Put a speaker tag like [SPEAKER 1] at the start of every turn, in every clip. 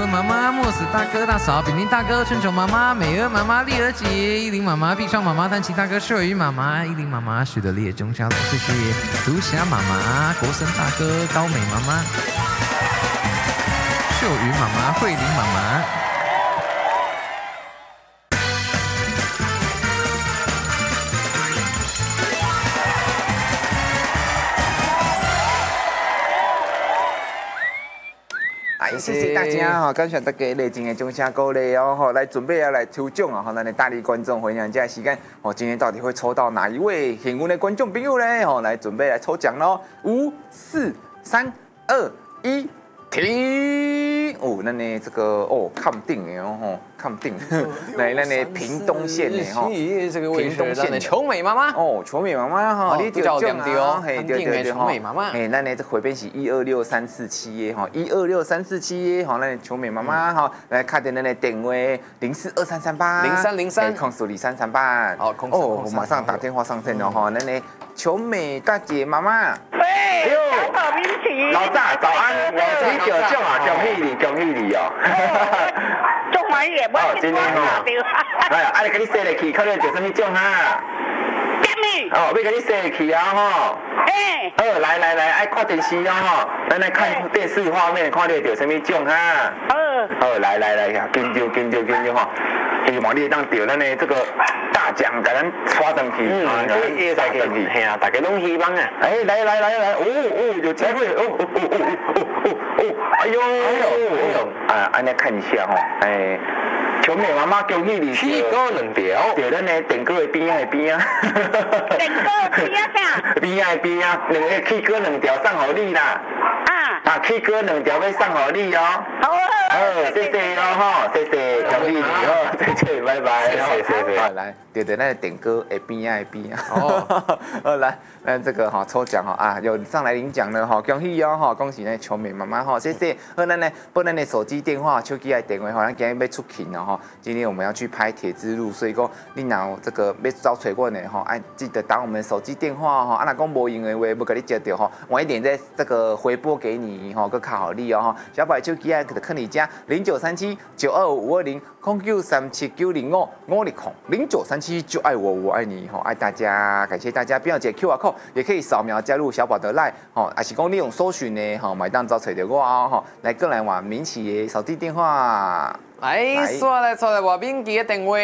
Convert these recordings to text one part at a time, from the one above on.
[SPEAKER 1] 妈妈、莫斯大哥、大嫂、比林大哥、春球妈妈、美儿妈妈、丽儿姐、依林妈妈、碧霜妈妈、丹琪大哥、秀宇妈妈、依林妈妈、史德烈中下楼，谢谢独侠妈妈、国生大哥、高美妈妈、秀宇妈妈、慧玲妈妈。
[SPEAKER 2] 谢谢大家哈，感谢大家热情的掌声鼓励哦吼，来准备要来抽奖啊！吼，咱的大力观众分享一下时间哦，今天到底会抽到哪一位幸运的观众朋友呢？哦，来准备来抽奖喽！5、4、3、2、1，停！哦，咱的这个哦，看定的哦吼，看定。来，咱的屏东县的哈，
[SPEAKER 1] 这个位置是咱的球美妈妈
[SPEAKER 2] 哦，球美妈妈哈，你得奖啊！
[SPEAKER 1] 嘿，对球美妈妈。
[SPEAKER 2] 嘿，咱的这回边是126347哈，126-347哈，咱的球美妈妈哈，来看点咱的电话0423380303，控诉2338。
[SPEAKER 1] 哦，
[SPEAKER 2] 哦，我马上打电话上线了哈，咱的球美大姐妈妈。
[SPEAKER 3] 喂，早明奇，
[SPEAKER 2] 老大早安，你得奖啊，恭喜你，恭喜你哦！
[SPEAKER 3] 中华也不
[SPEAKER 2] 哦，今天哈，哎，啊，你给你写入去，看你得什么奖哈？哦，要给你写入去啊吼。
[SPEAKER 3] 哎。
[SPEAKER 2] 来，爱看电视啊吼，咱来看电视画面，看你得什么奖哈？来，跟着吼，希望你当得咱的这个大奖，给咱刷上去，
[SPEAKER 4] 大家嘿啊，大家拢希望啊。
[SPEAKER 2] 哎，来，有机会，哎呦，安尼看一下吼，哎。球美妈妈恭喜你
[SPEAKER 4] K歌2条，
[SPEAKER 2] 对，咱的电歌的边啊。
[SPEAKER 3] 电歌边啥？
[SPEAKER 2] 边啊，2个 K 歌2条送互你啦。K 歌2条要送互你哦。
[SPEAKER 3] 好。
[SPEAKER 2] 谢谢哦吼，谢谢，恭喜你哦，再见，拜拜。
[SPEAKER 4] 谢。
[SPEAKER 2] 好，来，对，咱的电歌的边啊。哦，来，这个哈抽奖哈啊，有上来领奖了哈，恭喜哦哈，恭喜那球美妈妈哈，谢谢。咱呢，拨咱的手机电话、手机的电话，咱今日要出勤了哈。今天我们要去拍铁之路，所以讲你若这个要找找我呢哈，哎，记得打我们手机电话哈，若讲无用的话，要给你接到哈，晚一点再这个回拨给你哈，个卡好利哦哈。小宝手机啊，就看你家0937-925-520，0937-905-560就爱我，我爱你哈，爱大家，感谢大家，不要解 QR code， 也可以扫描加入小宝的 LINE 哈，还是讲你用搜寻呢哈，买当找找到我哈，来过来话民企的手机电话。
[SPEAKER 1] 来，刷来外面记的电话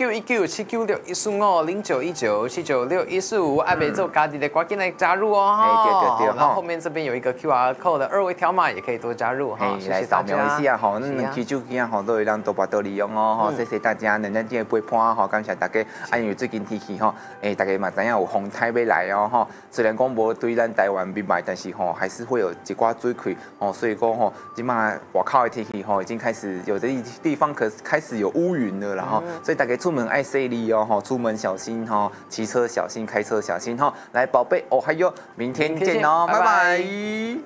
[SPEAKER 1] 0919-796-145-0919-796-145，爱没做家己的赶紧来加入哦。
[SPEAKER 2] 对。
[SPEAKER 1] 然后后面这边有一个 QR code 的2维条码，也可以多加入哈。
[SPEAKER 2] 来扫描一下哈，那手机啊哈都会让多把多利用哦哈，谢谢大家，咱今日陪伴哈，感谢大家。因为最近天气哈，大家嘛知影有风台要来哦哈，虽然讲无对咱台湾明白，但是吼还是会有一寡水溃哦，所以讲吼，今嘛外口的天气吼已经开始有的地方开始有乌云了，然后所以大家出门爱小心哦，出门小心哈，骑车小心，开车小心哈。来，宝贝哦，还有明天见哦，拜拜。